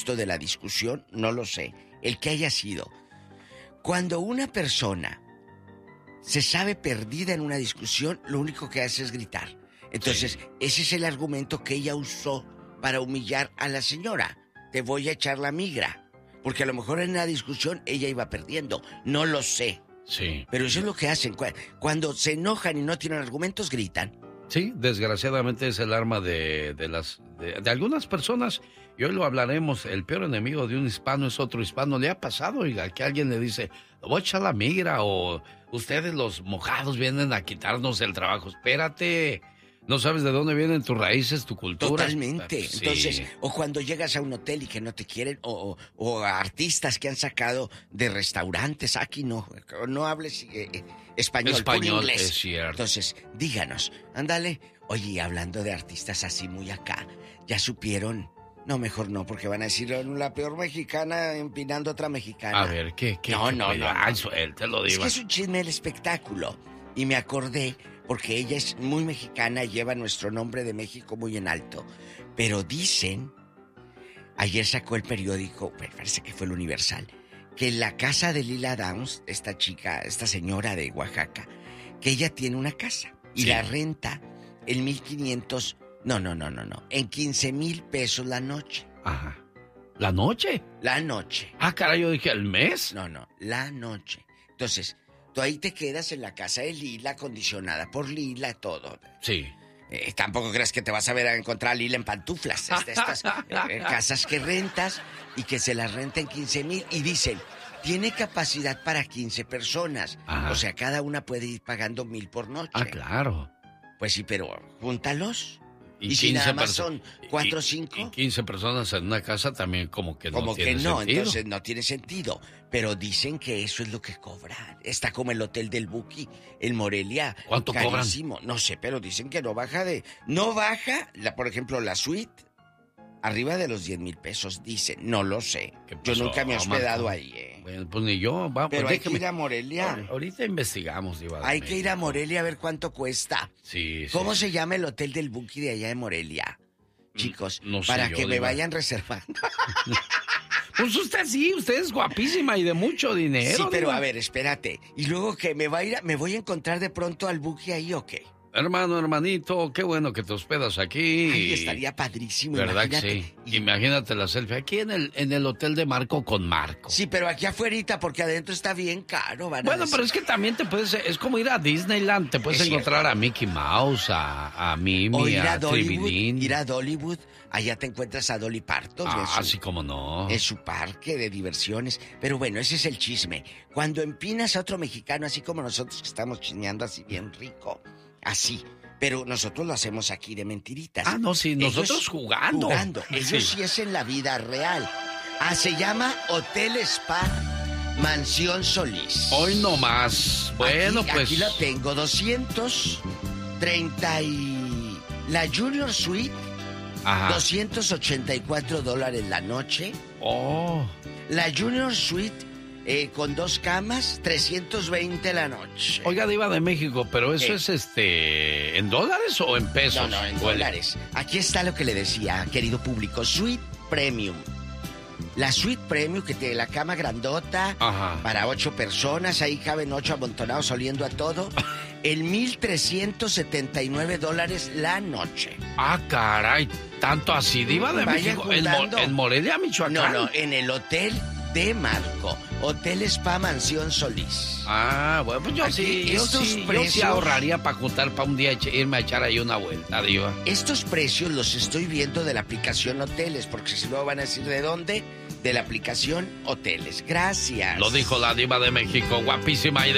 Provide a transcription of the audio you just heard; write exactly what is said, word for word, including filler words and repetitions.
esto de la discusión, no lo sé. El que haya sido. Cuando una persona se sabe perdida en una discusión, lo único que hace es gritar. Entonces, sí. ese es el argumento que ella usó para humillar a la señora. Te voy a echar la migra. Porque a lo mejor en la discusión ella iba perdiendo. No lo sé. Sí. Pero eso es lo que hacen. Cuando se enojan y no tienen argumentos, gritan. Sí, desgraciadamente es el arma de, de las de, de algunas personas. Y hoy lo hablaremos. El peor enemigo de un hispano es otro hispano. ¿Le ha pasado, oiga, que alguien le dice, lo voy a echar la migra? O ustedes los mojados vienen a quitarnos el trabajo. Espérate. No sabes de dónde vienen tus raíces, tu cultura. Totalmente. Sí. Entonces, o cuando llegas a un hotel y que no te quieren, o, o, o a artistas que han sacado de restaurantes, aquí no, no hables eh, español, español inglés. Es cierto. Entonces, díganos, ándale. Oye, hablando de artistas así muy acá, ¿ya supieron? No, mejor no, porque van a decir la peor mexicana empinando a otra mexicana. A ver, ¿qué? qué no, qué no, no, Ay, no. suelte, lo digo. Es que es un chisme del espectáculo. Y me acordé, porque ella es muy mexicana y lleva nuestro nombre de México muy en alto. Pero dicen, ayer sacó el periódico, parece que fue el Universal, que en la casa de Lila Downs, esta chica, esta señora de Oaxaca, que ella tiene una casa y sí. la renta en mil quinientos, no, no, no, no, no, en quince mil pesos la noche. Ajá. ¿La noche? La noche. Ah, caray, yo dije, ¿el mes? No, no, la noche. Entonces, tú ahí te quedas en la casa de Lila, acondicionada por Lila, todo. Sí. Eh, tampoco crees que te vas a ver a encontrar a Lila en pantuflas. Es de estas eh, casas que rentas y que se las renta en quince mil. Y dicen, tiene capacidad para quince personas. Ajá. O sea, cada una puede ir pagando mil por noche. Ah, claro. Pues sí, pero júntalos. Y, y si nada más son cuatro o cinco. Y quince personas en una casa también como que no como tiene sentido. Como que no, entonces no tiene sentido. Pero dicen que eso es lo que cobran. Está como el hotel del Buki, el Morelia. ¿Cuánto carísimo. cobran? No sé, pero dicen que no baja de... No baja, la, por ejemplo, la suite, arriba de los diez mil pesos, dicen. No lo sé. Yo nunca me he hospedado Marco? ahí, ¿eh? Bueno, pues ni yo. Va, pero pues hay déjame. que ir a Morelia. Ahorita investigamos, Diva. Hay que ir a Morelia a ver cuánto cuesta. Sí, sí. ¿Cómo se llama el hotel del Buki de allá de Morelia? Chicos, no sé para yo, que me Diva. vayan reservando. Pues usted sí, usted es guapísima y de mucho dinero. Sí, pero Diva. a ver, espérate. Y luego que me va a ir, a, me voy a encontrar de pronto al Buki ahí, ¿o qué? Hermano, hermanito, qué bueno que te hospedas aquí. Ay, estaría padrísimo, ¿verdad imagínate. que sí? Imagínate la selfie aquí en el, en el hotel de Marco con Marco. Sí, pero aquí afuerita, porque adentro está bien caro, van a Bueno, decir. pero es que también te puedes, es como ir a Disneyland, te puedes Es encontrar cierto. a Mickey Mouse, a, a Mimi, O ir a, a Dollywood, Tribilín. ir a Dollywood, allá te encuentras a Dolly Parton. Ah, en su, sí, como no. en su parque de diversiones. Pero bueno, ese es el chisme. Cuando empinas a otro mexicano, así como nosotros que estamos chismeando así bien rico, así... Pero nosotros lo hacemos aquí de mentiritas. Ah, no, sí, nosotros Ellos jugando. Jugando. Ellos sí. sí es en la vida real. Ah, se llama Hotel Spa Mansión Solís. Hoy no más. Bueno, aquí, pues... Aquí la tengo, doscientos treinta y... La Junior Suite, Ajá. doscientos ochenta y cuatro dólares la noche. Oh. La Junior Suite... Eh, con dos camas, trescientos veinte la noche. Oiga, Diva de México, pero eso ¿Qué? es este... ¿en dólares o en pesos? No, no, en ¿Cuál? dólares. Aquí está lo que le decía, querido público. Suite Premium. La Suite Premium, que tiene la cama grandota, Ajá. para ocho personas, ahí caben ocho amontonados oliendo a todo. En mil trescientos setenta y nueve dólares la noche. Ah, caray, tanto así, Diva de Vayan México. ¿En, Mo- juntando. en Morelia, Michoacán? No, no, en el hotel de Marco. Hotel Spa Mansión Solís. Ah, bueno, pues yo Aquí sí, yo estos sí, yo sí precios- ahorraría para juntar para un día eche- irme a echar ahí una vuelta, Diva. Estos precios los estoy viendo de la aplicación Hoteles, porque si luego van a decir de dónde, de la aplicación Hoteles. Gracias. Lo dijo la Diva de México, guapísima y de